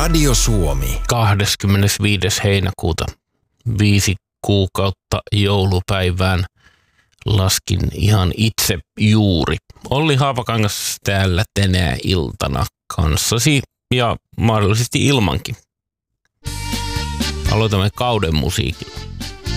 Radio Suomi. 25. heinäkuuta. 5 kuukautta joulupäivään. Laskin ihan itse juuri. Olli Haapakangas täällä tänä iltana kanssasi ja mahdollisesti ilmankin. Aloitamme kauden musiikilla.